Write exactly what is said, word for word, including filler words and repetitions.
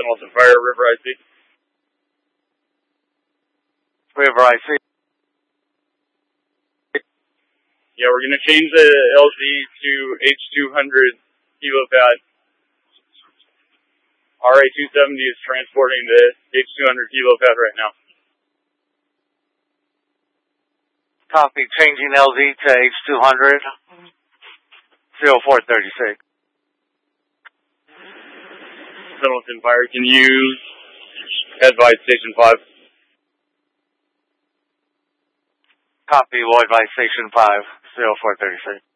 Pendleton Fire, River I C. River I C. Yeah, we're going to change the L Z to H two hundred kilopad. R A two seventy is transporting the H two hundred kilopad right now. Copy, changing L Z to H two hundred. zero four thirty-six. Pendleton Fire, can you advise Station five? Copy, Lloyd by Station five, zero four thirty-six.